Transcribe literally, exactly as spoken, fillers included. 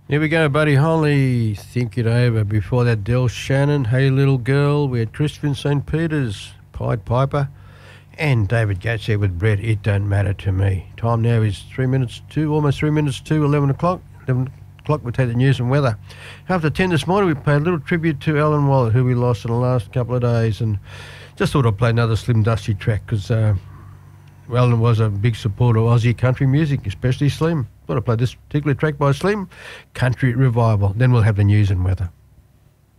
Here we go, Buddy Holly, Think It Over. Before that, Del Shannon, Hey Little Girl. We had Crispin Saint Peters, Pied Piper. And David Gates there with Brett, It Don't Matter to Me. Time now is three minutes to, almost three minutes to eleven o'clock. eleven o'clock, we'll take the news and weather. After ten this morning, we paid a little tribute to Alan Wallet, who we lost in the last couple of days. And just thought I'd play another Slim Dusty track because uh, Alan was a big supporter of Aussie country music, especially Slim. Thought I'd play this particular track by Slim, Country Revival. Then we'll have the news and weather.